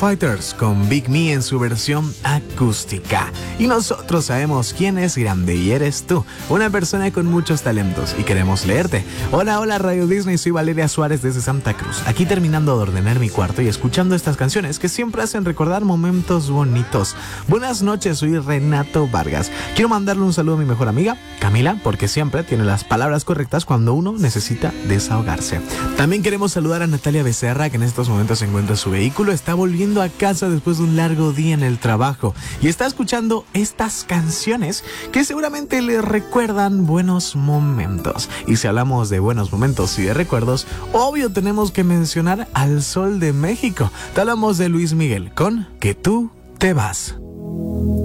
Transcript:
Fighters con Big Me en su versión acústica. Y nosotros sabemos quién es grande y eres tú, una persona con muchos talentos y queremos leerte. Hola Radio Disney, soy Valeria Suárez desde Santa Cruz, aquí terminando de ordenar mi cuarto y escuchando estas canciones que siempre hacen recordar momentos bonitos. Buenas noches, soy Renato Vargas. Quiero mandarle un saludo a mi mejor amiga, Camila, porque siempre tiene las palabras correctas cuando uno necesita desahogarse. También queremos saludar a Natalia Becerra, que en estos momentos se encuentra en su vehículo, está volviendo a casa después de un largo día en el trabajo y está escuchando estas canciones que seguramente le recuerdan buenos momentos. Y si hablamos de buenos momentos y de recuerdos, obvio tenemos que mencionar al Sol de México. Te hablamos de Luis Miguel con Que tú te vas.